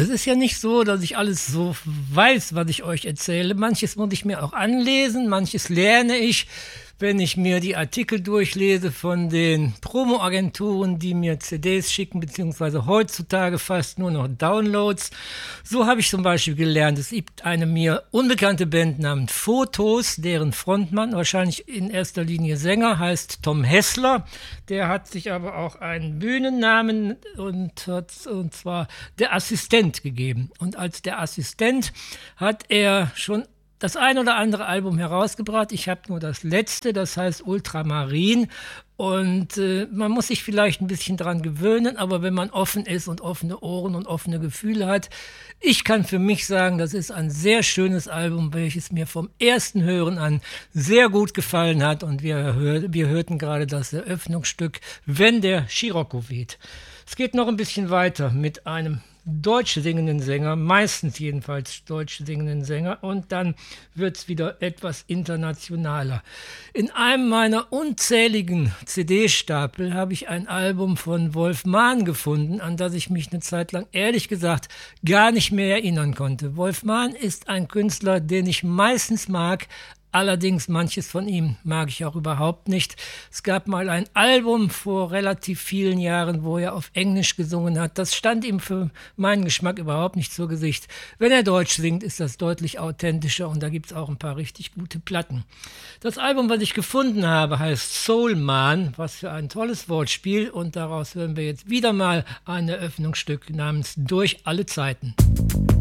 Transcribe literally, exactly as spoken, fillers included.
Es ist ja nicht so, dass ich alles so weiß, was ich euch erzähle. Manches muss ich mir auch anlesen, manches lerne ich, wenn ich mir die Artikel durchlese von den Promo-Agenturen, die mir C Ds schicken, beziehungsweise heutzutage fast nur noch Downloads. So habe ich zum Beispiel gelernt, es gibt eine mir unbekannte Band namens Fotos, deren Frontmann, wahrscheinlich in erster Linie Sänger, heißt Tom Hessler. Der hat sich aber auch einen Bühnennamen und, hat, und zwar der Assistent gegeben. Und als der Assistent hat er schon das ein oder andere Album herausgebracht. Ich habe nur das letzte, das heißt Ultramarin. Und äh, man muss sich vielleicht ein bisschen dran gewöhnen, aber wenn man offen ist und offene Ohren und offene Gefühle hat, ich kann für mich sagen, das ist ein sehr schönes Album, welches mir vom ersten Hören an sehr gut gefallen hat. Und wir, hör, wir hörten gerade das Eröffnungsstück Wenn der Scirocco weht. Es geht noch ein bisschen weiter mit einem deutsch singenden Sänger, meistens jedenfalls deutsch singenden Sänger, und dann wird's wieder etwas internationaler. In einem meiner unzähligen C D-Stapel habe ich ein Album von Wolf Mahn gefunden, an das ich mich eine Zeit lang ehrlich gesagt gar nicht mehr erinnern konnte. Wolf Mahn ist ein Künstler, den ich meistens mag. Allerdings manches von ihm mag ich auch überhaupt nicht. Es gab mal ein Album vor relativ vielen Jahren, wo er auf Englisch gesungen hat. Das stand ihm für meinen Geschmack überhaupt nicht zu Gesicht. Wenn er Deutsch singt, ist das deutlich authentischer und da gibt's auch ein paar richtig gute Platten. Das Album, was ich gefunden habe, heißt Soul Man, was für ein tolles Wortspiel, und daraus hören wir jetzt wieder mal ein Eröffnungsstück namens Durch alle Zeiten.